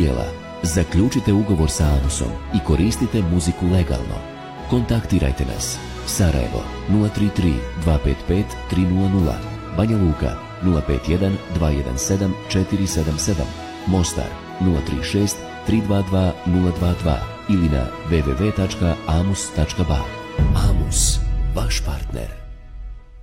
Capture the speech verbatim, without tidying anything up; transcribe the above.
dela. Zaključite ugovor sa Amusom i koristite muziku legalno. Kontaktirajte nas. Sarajevo nula tri tri dva pet pet tri nula nula, Banja Luka nula pet jedan dva jedan sedam četiri sedam sedam, Mostar nula tri šest tri dva dva nula dva dva ili na w w w tačka amus tačka ba. Amus, vaš partner.